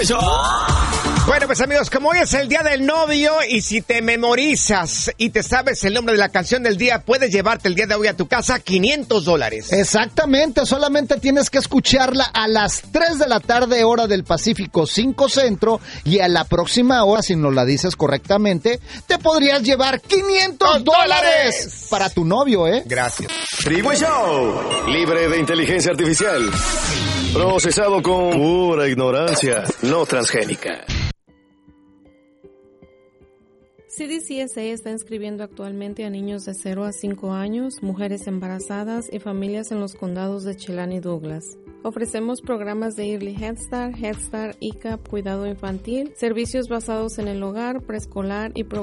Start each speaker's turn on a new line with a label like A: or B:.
A: Show.
B: Bueno, pues amigos, como hoy es el día del novio y si te memorizas y te sabes el nombre de la canción del día, puedes llevarte el día de hoy a tu casa $500.
C: Exactamente, solamente tienes que escucharla a las 3 de la tarde, hora del Pacífico 5 Centro, y a la próxima hora, si nos la dices correctamente, te podrías llevar $500 para tu novio, ¿eh?
B: Gracias.
A: Freeway Show. Libre de inteligencia artificial. Procesado con pura ignorancia. No transgénica.
D: CDCSA está inscribiendo actualmente a niños de 0 a 5 años, mujeres embarazadas y familias en los condados de Chelan y Douglas. Ofrecemos programas de Early Head Start, ICAP, cuidado infantil, servicios basados en el hogar, preescolar y programas